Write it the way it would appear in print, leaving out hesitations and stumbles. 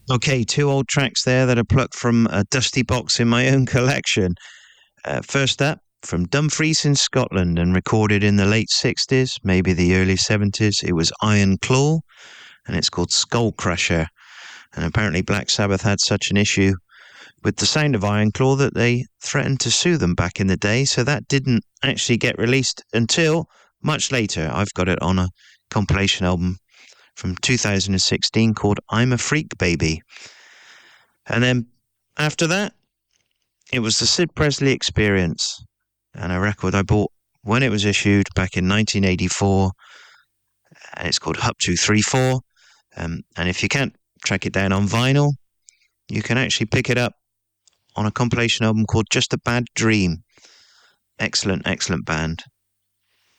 Okay, two old tracks there that are plucked from a dusty box in my own collection. First up, from Dumfries in Scotland and recorded in the late 60s, maybe the early 70s, it was Iron Claw, and it's called Skull Crusher. And apparently Black Sabbath had such an issue with the sound of Iron Claw that they threatened to sue them back in the day, so that didn't actually get released until much later. I've got it on a compilation album from 2016 called I'm a Freak Baby. And then after that, it was the Sid Presley Experience, and a record I bought when it was issued back in 1984, and it's called Hup 234. And if you can't track it down on vinyl, you can actually pick it up on a compilation album called Just a Bad Dream. Excellent, excellent band.